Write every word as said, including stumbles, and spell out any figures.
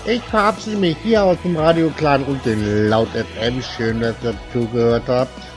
Ich verabschiede mich hier aus dem Radio Clan und den Laut F M. Schön, dass ihr zugehört habt.